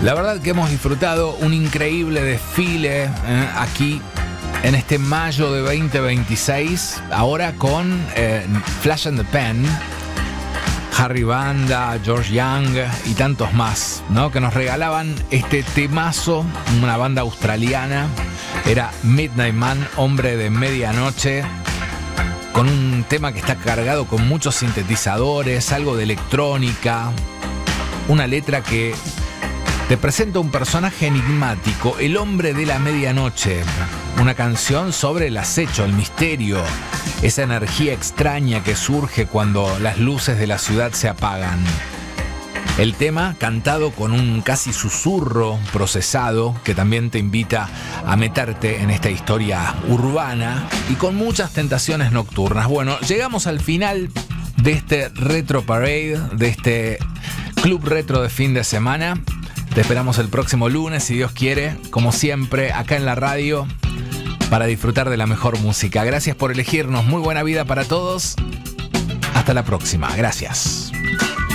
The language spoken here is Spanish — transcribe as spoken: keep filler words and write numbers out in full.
La verdad que hemos disfrutado un increíble desfile eh, aquí en este mayo de veinte veintiséis, ahora con eh, Flash and the Pen, Harry Banda, George Young y tantos más, ¿no? Que nos regalaban este temazo, una banda australiana, era Midnight Man, Hombre de Medianoche, con un tema que está cargado con muchos sintetizadores, algo de electrónica, una letra que te presenta un personaje enigmático, el hombre de la medianoche, una canción sobre el acecho, el misterio, esa energía extraña que surge cuando las luces de la ciudad se apagan. El tema cantado con un casi susurro procesado que también te invita a meterte en esta historia urbana y con muchas tentaciones nocturnas. Bueno, llegamos al final de este Retro Parade, de este Club Retro de fin de semana. Te esperamos el próximo lunes, si Dios quiere, como siempre, acá en la radio, para disfrutar de la mejor música. Gracias por elegirnos. Muy buena vida para todos. Hasta la próxima. Gracias.